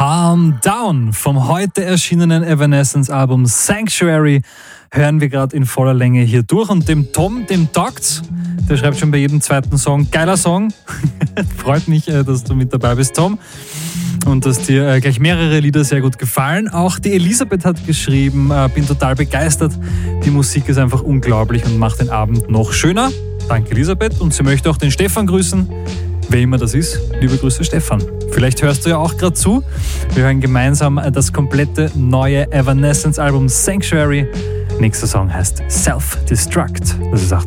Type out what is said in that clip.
Calm Down vom heute erschienenen Evanescence-Album Sanctuary hören wir gerade in voller Länge hier durch. Und dem Tom, dem taugt's. Der schreibt schon bei jedem zweiten Song, geiler Song. Freut mich, dass du mit dabei bist, Tom. Und dass dir gleich mehrere Lieder sehr gut gefallen. Auch die Elisabeth hat geschrieben, bin total begeistert. Die Musik ist einfach unglaublich und macht den Abend noch schöner. Danke, Elisabeth. Und sie möchte auch den Stefan grüßen. Wer immer das ist, liebe Grüße, Stefan. Vielleicht hörst du ja auch gerade zu. Wir hören gemeinsam das komplette neue Evanescence-Album Sanctuary. Nächster Song heißt Self-Destruct. Das ist